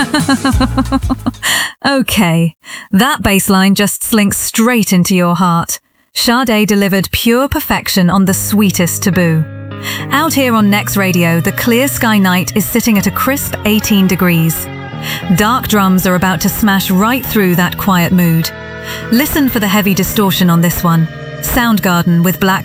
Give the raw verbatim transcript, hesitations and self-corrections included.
Okay, that bass line just slinks straight into your heart. Sade delivered pure perfection on the sweetest taboo. Out here on Next Radio, the clear sky night is sitting at a crisp eighteen degrees. Dark drums are about to smash right through that quiet mood. Listen for the heavy distortion on this one. Soundgarden with Black